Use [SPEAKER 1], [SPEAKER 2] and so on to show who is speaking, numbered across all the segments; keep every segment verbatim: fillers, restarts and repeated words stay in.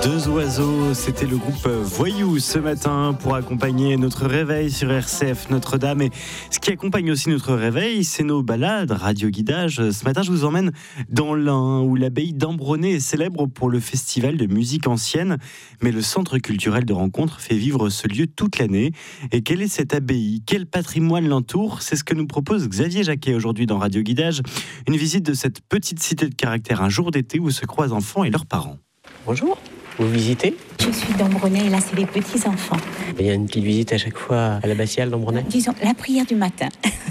[SPEAKER 1] Deux oiseaux, c'était le groupe Voyou ce matin pour accompagner notre réveil sur R C F Notre-Dame. Et ce qui accompagne aussi notre réveil, c'est nos balades, radio-guidage. Ce matin, je vous emmène dans l'Ain, où l'abbaye d'Ambronay est célèbre pour le festival de musique ancienne. Mais le centre culturel de rencontre fait vivre ce lieu toute l'année. Et quelle est cette abbaye ? Quel patrimoine l'entoure ? C'est ce que nous propose Xavier Jacquet aujourd'hui dans Radio-Guidage. Une visite de cette petite cité de caractère un jour d'été où se croisent enfants et leurs parents.
[SPEAKER 2] Bonjour, vous visitez ?
[SPEAKER 3] Je suis d'Ambronay et là, c'est les petits-enfants.
[SPEAKER 2] Il y a une petite visite à chaque fois à l'abbatiale d'Ambronay ?
[SPEAKER 3] Disons, la prière du matin.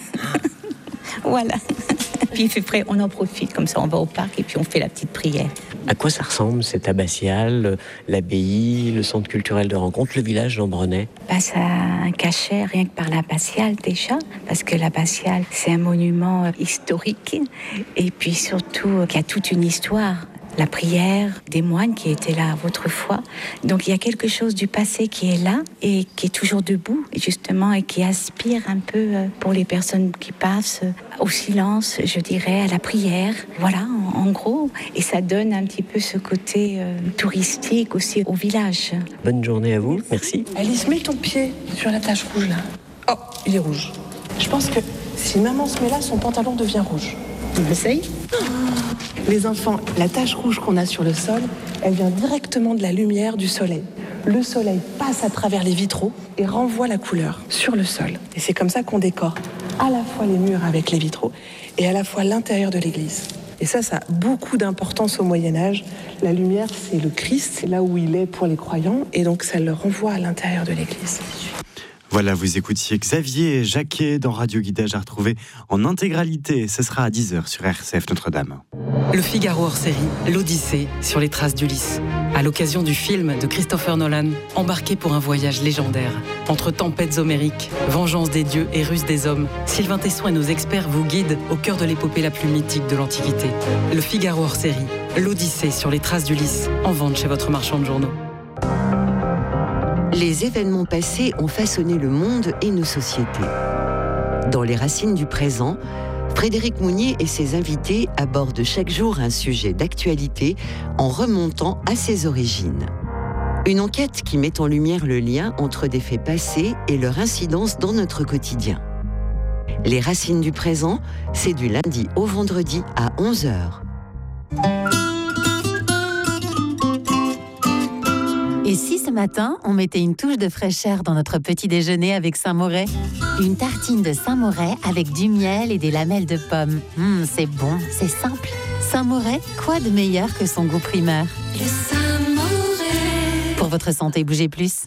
[SPEAKER 3] Voilà. Puis il fait frais, on en profite, comme ça on va au parc et puis on fait la petite prière.
[SPEAKER 2] À quoi ça ressemble cette abbatiale, l'abbaye, le centre culturel de rencontre, le village d'Ambronay ?
[SPEAKER 3] Bah, ça a un cachet rien que par l'abbatiale déjà, parce que l'abbatiale c'est un monument historique et puis surtout qu'il y a toute une histoire. La prière des moines qui étaient là autrefois. Donc il y a quelque chose du passé qui est là et qui est toujours debout, justement, et qui aspire un peu pour les personnes qui passent au silence, je dirais, à la prière. Voilà, en, en gros. Et ça donne un petit peu ce côté euh, touristique aussi au village.
[SPEAKER 2] Bonne journée à vous, merci.
[SPEAKER 4] Alice, mets ton pied sur la tache rouge là. Oh, il est rouge. Je pense que si maman se met là, son pantalon devient rouge.
[SPEAKER 3] On essaye ?
[SPEAKER 4] Les enfants, la tache rouge qu'on a sur le sol, elle vient directement de la lumière du soleil. Le soleil passe à travers les vitraux et renvoie la couleur sur le sol. Et c'est comme ça qu'on décore à la fois les murs avec les vitraux et à la fois l'intérieur de l'église. Et ça, ça a beaucoup d'importance au Moyen-Âge. La lumière, c'est le Christ, c'est là où il est pour les croyants, et donc ça le renvoie à l'intérieur de l'église.
[SPEAKER 1] Voilà, vous écoutiez Xavier Jacquet dans Radio Guidage à retrouver en intégralité. Ce sera à dix heures sur R C F Notre-Dame.
[SPEAKER 5] Le Figaro hors série, l'Odyssée sur les traces d'Ulysse. À l'occasion du film de Christopher Nolan, embarqué pour un voyage légendaire. Entre tempêtes homériques, vengeance des dieux et ruse des hommes, Sylvain Tesson et nos experts vous guident au cœur de l'épopée la plus mythique de l'Antiquité. Le Figaro hors série, l'Odyssée sur les traces d'Ulysse, en vente chez votre marchand de journaux.
[SPEAKER 6] Les événements passés ont façonné le monde et nos sociétés. Dans les racines du présent, Frédéric Mounier et ses invités abordent chaque jour un sujet d'actualité en remontant à ses origines. Une enquête qui met en lumière le lien entre des faits passés et leur incidence dans notre quotidien. Les racines du présent, c'est du lundi au vendredi à onze heures.
[SPEAKER 7] Et si ce matin, on mettait une touche de fraîcheur dans notre petit déjeuner avec Saint-Moret ? Une tartine de Saint-Moret avec du miel et des lamelles de pommes. Mmh, c'est bon, c'est simple. Saint-Moret, quoi de meilleur que son goût primaire ?
[SPEAKER 8] Le Saint-Moret.
[SPEAKER 7] Pour votre santé, bougez plus.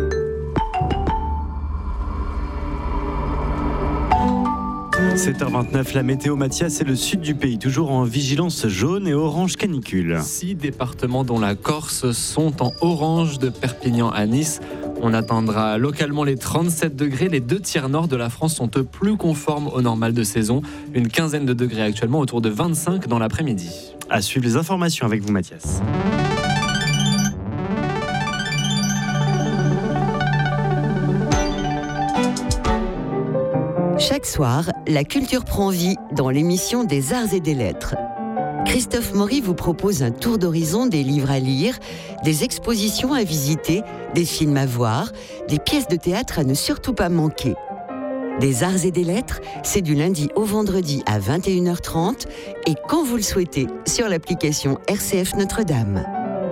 [SPEAKER 1] sept heures vingt-neuf, la météo, Mathias, c'est le sud du pays, toujours en vigilance jaune et orange canicule.
[SPEAKER 9] Six départements dont la Corse sont en orange, de Perpignan à Nice. On atteindra localement les trente-sept degrés. Les deux tiers nord de la France sont eux plus conformes au normal de saison. Une quinzaine de degrés actuellement, autour de vingt-cinq dans l'après-midi.
[SPEAKER 1] À suivre les informations avec vous, Mathias.
[SPEAKER 6] Chaque soir, la culture prend vie dans l'émission des Arts et des Lettres. Christophe Maury vous propose un tour d'horizon des livres à lire, des expositions à visiter, des films à voir, des pièces de théâtre à ne surtout pas manquer. Des Arts et des Lettres, c'est du lundi au vendredi à vingt et une heures trente et quand vous le souhaitez sur l'application R C F Notre-Dame.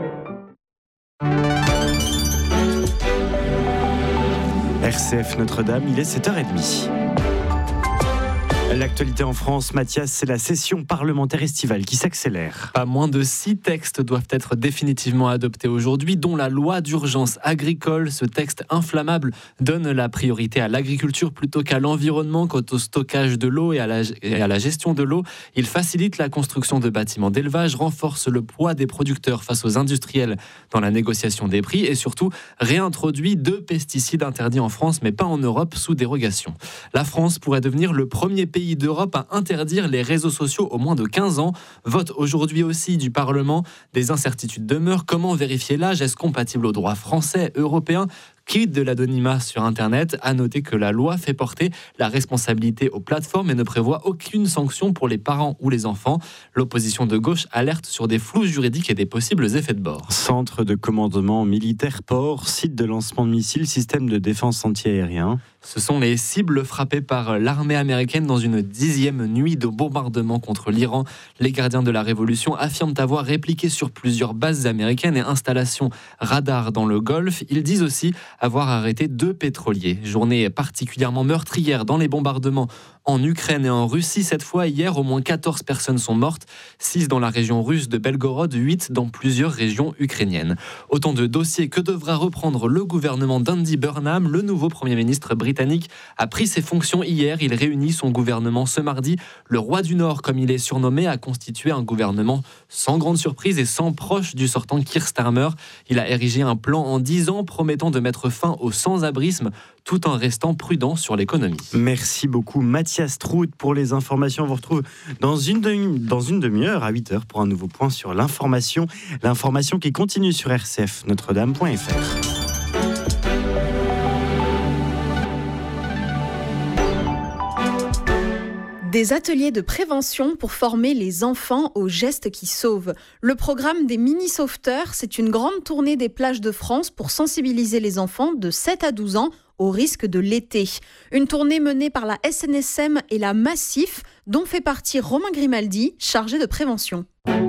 [SPEAKER 1] R C F Notre-Dame, il est sept heures trente. L'actualité en France, Mathias, c'est la session parlementaire estivale qui s'accélère.
[SPEAKER 9] Pas moins de six textes doivent être définitivement adoptés aujourd'hui, dont la loi d'urgence agricole. Ce texte inflammable donne la priorité à l'agriculture plutôt qu'à l'environnement quant au stockage de l'eau et à la, et à la gestion de l'eau. Il facilite la construction de bâtiments d'élevage, renforce le poids des producteurs face aux industriels dans la négociation des prix et surtout réintroduit deux pesticides interdits en France mais pas en Europe sous dérogation. La France pourrait devenir le premier pays d'Europe à interdire les réseaux sociaux au moins de quinze ans. Vote aujourd'hui aussi du Parlement. Des incertitudes demeurent. Comment vérifier l'âge ? Est-ce compatible au droit français, européen ? Quid de l'anonymat sur Internet? À noter que la loi fait porter la responsabilité aux plateformes et ne prévoit aucune sanction pour les parents ou les enfants. L'opposition de gauche alerte sur des flous juridiques et des possibles effets de bord.
[SPEAKER 1] Centre de commandement militaire, port, site de lancement de missiles, système de défense antiaérien.
[SPEAKER 9] Ce sont les cibles frappées par l'armée américaine dans une dixième nuit de bombardement contre l'Iran. Les gardiens de la Révolution affirment avoir répliqué sur plusieurs bases américaines et installations radars dans le Golfe. Ils disent aussi avoir arrêté deux pétroliers. Journée particulièrement meurtrière dans les bombardements en Ukraine et en Russie. Cette fois, hier, au moins quatorze personnes sont mortes, six dans la région russe de Belgorod, huit dans plusieurs régions ukrainiennes. Autant de dossiers que devra reprendre le gouvernement d'Andy Burnham. Le nouveau Premier ministre britannique a pris ses fonctions hier. Il réunit son gouvernement ce mardi. Le roi du Nord, comme il est surnommé, a constitué un gouvernement sans grande surprise et sans proche du sortant Keir Starmer. Il a érigé un plan en dix ans promettant de mettre fin au sans-abrisme tout en restant prudent sur l'économie.
[SPEAKER 1] Merci beaucoup Mathias Trout pour les informations. On vous retrouve dans une, demi- dans une demi-heure à huit heures pour un nouveau point sur l'information. L'information qui continue sur r c f notre dame point f r.
[SPEAKER 10] Des ateliers de prévention pour former les enfants aux gestes qui sauvent. Le programme des mini-sauveteurs, c'est une grande tournée des plages de France pour sensibiliser les enfants de sept à douze ans au risque de l'été. Une tournée menée par la S N S M et la Massif, dont fait partie Romain Grimaldi, chargé de prévention.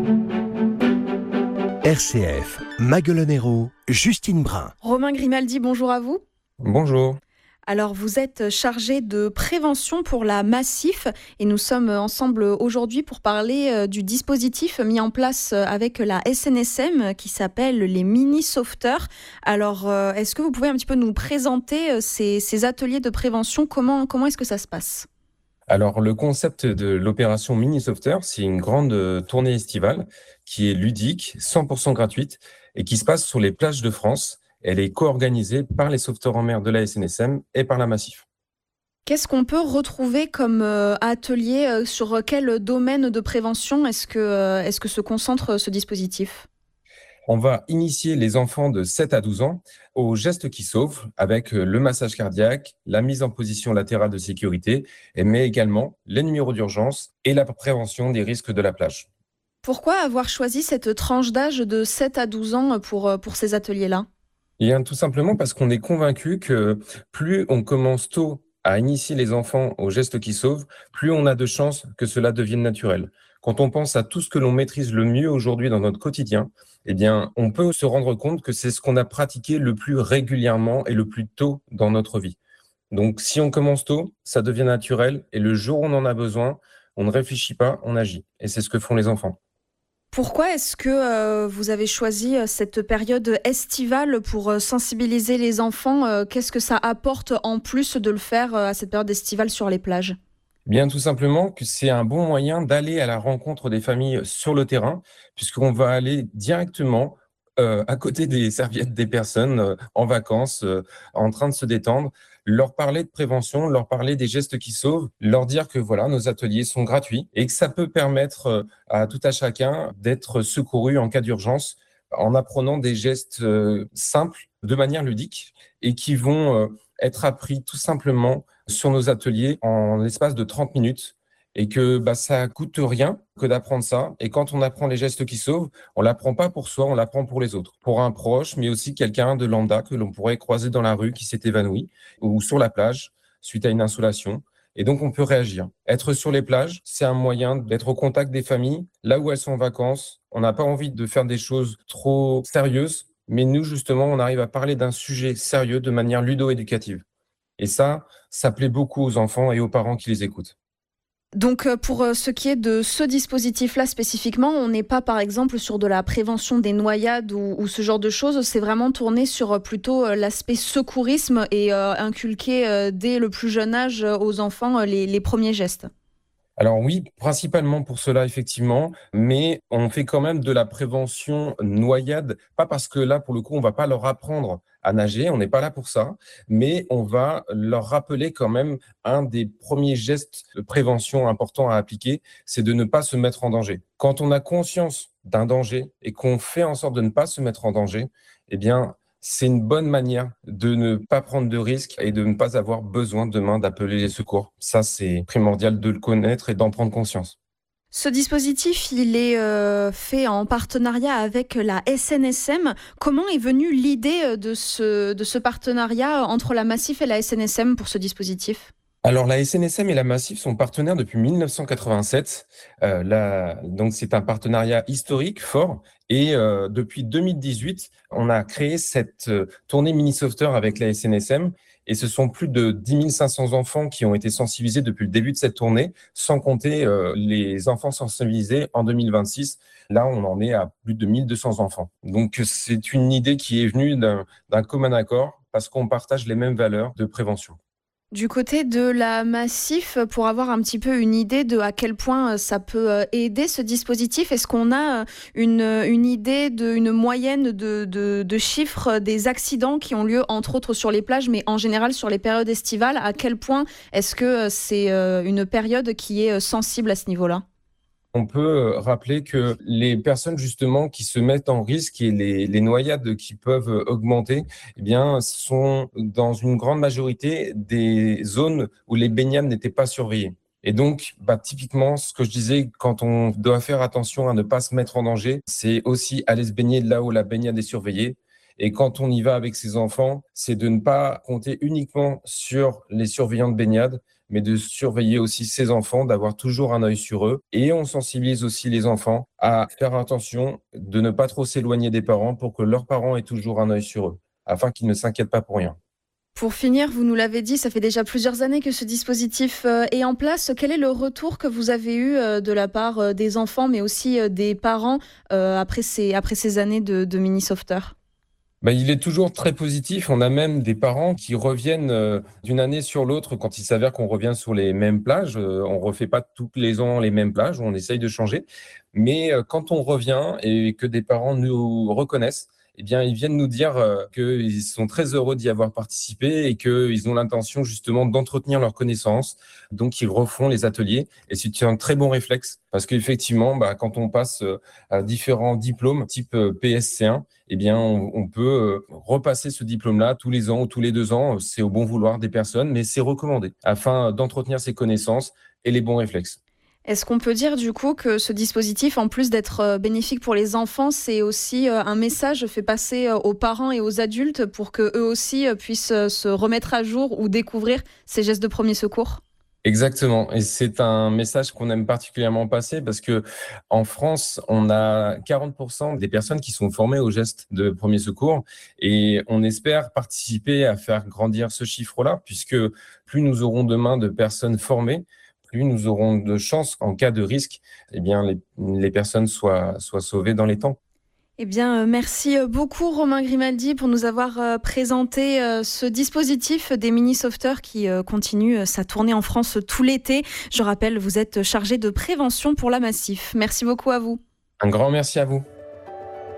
[SPEAKER 11] R C F, Maguelonero, Justine Brun.
[SPEAKER 10] Romain Grimaldi, bonjour à vous.
[SPEAKER 12] Bonjour.
[SPEAKER 10] Alors, vous êtes chargé de prévention pour la Massif et nous sommes ensemble aujourd'hui pour parler du dispositif mis en place avec la S N S M qui s'appelle les mini-sauveteurs. Alors, est-ce que vous pouvez un petit peu nous présenter ces, ces ateliers de prévention? Comment, comment est-ce que ça se passe?
[SPEAKER 12] Alors, le concept de l'opération mini-sauveteur, c'est une grande tournée estivale qui est ludique, cent pour cent gratuite et qui se passe sur les plages de France. Elle est co-organisée par les sauveteurs en mer de la S N S M et par la Massif.
[SPEAKER 10] Qu'est-ce qu'on peut retrouver comme euh, atelier euh, sur quel domaine de prévention est-ce que, euh, est-ce que se concentre ce dispositif?
[SPEAKER 12] On va initier les enfants de sept à douze ans aux gestes qui sauvent avec le massage cardiaque, la mise en position latérale de sécurité, mais également les numéros d'urgence et la prévention des risques de la plage.
[SPEAKER 10] Pourquoi avoir choisi cette tranche d'âge de sept à douze ans pour, pour ces ateliers-là?
[SPEAKER 12] Eh bien, tout simplement parce qu'on est convaincu que plus on commence tôt à initier les enfants aux gestes qui sauvent, plus on a de chances que cela devienne naturel. Quand on pense à tout ce que l'on maîtrise le mieux aujourd'hui dans notre quotidien, eh bien, on peut se rendre compte que c'est ce qu'on a pratiqué le plus régulièrement et le plus tôt dans notre vie. Donc, si on commence tôt, ça devient naturel et le jour où on en a besoin, on ne réfléchit pas, on agit. Et c'est ce que font les enfants.
[SPEAKER 10] Pourquoi est-ce que euh, vous avez choisi cette période estivale pour euh, sensibiliser les enfants? euh, Qu'est-ce que ça apporte en plus de le faire euh, à cette période estivale sur les plages?
[SPEAKER 12] Bien, tout simplement que c'est un bon moyen d'aller à la rencontre des familles sur le terrain, puisqu'on va aller directement euh, à côté des serviettes des personnes euh, en vacances, euh, en train de se détendre, leur parler de prévention, leur parler des gestes qui sauvent, leur dire que voilà, nos ateliers sont gratuits et que ça peut permettre à tout à chacun d'être secouru en cas d'urgence en apprenant des gestes euh, simples de manière ludique et qui vont euh, être appris tout simplement sur nos ateliers en l'espace de trente minutes et que bah, ça coûte rien que d'apprendre ça. Et quand on apprend les gestes qui sauvent, on l'apprend pas pour soi, on l'apprend pour les autres, pour un proche, mais aussi quelqu'un de lambda que l'on pourrait croiser dans la rue qui s'est évanoui ou sur la plage suite à une insolation. Et donc, on peut réagir. Être sur les plages, c'est un moyen d'être au contact des familles, là où elles sont en vacances. On n'a pas envie de faire des choses trop sérieuses, mais nous, justement, on arrive à parler d'un sujet sérieux de manière ludo-éducative. Et ça, ça plaît beaucoup aux enfants et aux parents qui les écoutent.
[SPEAKER 10] Donc pour ce qui est de ce dispositif-là spécifiquement, on n'est pas par exemple sur de la prévention des noyades ou, ou ce genre de choses, c'est vraiment tourné sur plutôt l'aspect secourisme et euh, inculquer euh, dès le plus jeune âge aux enfants les, les premiers gestes.
[SPEAKER 12] Alors oui, principalement pour cela, effectivement, mais on fait quand même de la prévention noyade, pas parce que là, pour le coup, on ne va pas leur apprendre à nager, on n'est pas là pour ça, mais on va leur rappeler quand même un des premiers gestes de prévention importants à appliquer, c'est de ne pas se mettre en danger. Quand on a conscience d'un danger et qu'on fait en sorte de ne pas se mettre en danger, eh bien, c'est une bonne manière de ne pas prendre de risques et de ne pas avoir besoin demain d'appeler les secours. Ça, c'est primordial de le connaître et d'en prendre conscience.
[SPEAKER 10] Ce dispositif, il est euh, fait en partenariat avec la S N S M. Comment est venue l'idée de ce, de ce partenariat entre la Massif et la S N S M pour ce dispositif ?
[SPEAKER 12] Alors, la S N S M et la Massif sont partenaires depuis mille neuf cent quatre-vingt-sept. Euh, là, donc, c'est un partenariat historique fort. Et euh, depuis deux mille dix-huit, on a créé cette euh, tournée Mini Sauveteur avec la S N S M. Et ce sont plus de dix mille cinq cents enfants qui ont été sensibilisés depuis le début de cette tournée, sans compter euh, les enfants sensibilisés en deux mille vingt-six. Là, on en est à plus de mille deux cents enfants. Donc, c'est une idée qui est venue d'un, d'un commun accord parce qu'on partage les mêmes valeurs de prévention.
[SPEAKER 10] Du côté de la Massif, pour avoir un petit peu une idée de à quel point ça peut aider ce dispositif, est-ce qu'on a une, une idée d'une moyenne de, de, de chiffres des accidents qui ont lieu, entre autres sur les plages, mais en général sur les périodes estivales? À quel point est-ce que c'est une période qui est sensible à ce niveau-là?
[SPEAKER 12] On peut rappeler que les personnes justement qui se mettent en risque et les, les noyades qui peuvent augmenter, eh bien, sont dans une grande majorité des zones où les baignades n'étaient pas surveillées. Et donc, bah, typiquement, ce que je disais, quand on doit faire attention à ne pas se mettre en danger, c'est aussi aller se baigner là où la baignade est surveillée. Et quand on y va avec ses enfants, c'est de ne pas compter uniquement sur les surveillants de baignade, mais de surveiller aussi ses enfants, d'avoir toujours un œil sur eux. Et on sensibilise aussi les enfants à faire attention de ne pas trop s'éloigner des parents pour que leurs parents aient toujours un œil sur eux, afin qu'ils ne s'inquiètent pas pour rien.
[SPEAKER 10] Pour finir, vous nous l'avez dit, ça fait déjà plusieurs années que ce dispositif est en place. Quel est le retour que vous avez eu de la part des enfants, mais aussi des parents après ces, après ces années de, de Mini Sauveteur ?
[SPEAKER 12] Ben, il est toujours très positif. On a même des parents qui reviennent euh, d'une année sur l'autre quand il s'avère qu'on revient sur les mêmes plages. Euh, on refait pas tous les ans les mêmes plages, on essaye de changer. Mais euh, quand on revient et que des parents nous reconnaissent, eh bien, ils viennent nous dire euh, qu'ils sont très heureux d'y avoir participé et qu'ils ont l'intention justement d'entretenir leurs connaissances. Donc, ils refont les ateliers et c'est un très bon réflexe parce qu'effectivement, bah, quand on passe euh, à différents diplômes type euh, P S C un, eh bien, on, on peut euh, repasser ce diplôme-là tous les ans ou tous les deux ans. C'est au bon vouloir des personnes, mais c'est recommandé afin d'entretenir ses connaissances et les bons réflexes.
[SPEAKER 10] Est-ce qu'on peut dire du coup que ce dispositif, en plus d'être bénéfique pour les enfants, c'est aussi un message fait passer aux parents et aux adultes pour qu'eux aussi puissent se remettre à jour ou découvrir ces gestes de premier secours ?
[SPEAKER 12] Exactement. Et c'est un message qu'on aime particulièrement passer parce que en France, on a quarante pour cent des personnes qui sont formées aux gestes de premier secours et on espère participer à faire grandir ce chiffre-là puisque plus nous aurons demain de personnes formées, plus nous aurons de chances qu'en cas de risque, eh bien, les, les personnes soient, soient sauvées dans les temps.
[SPEAKER 10] Eh bien, merci beaucoup Romain Grimaldi pour nous avoir présenté ce dispositif des mini-sauveteurs qui continue sa tournée en France tout l'été. Je rappelle, vous êtes chargé de prévention pour la Massif. Merci beaucoup à vous.
[SPEAKER 12] Un grand merci à vous.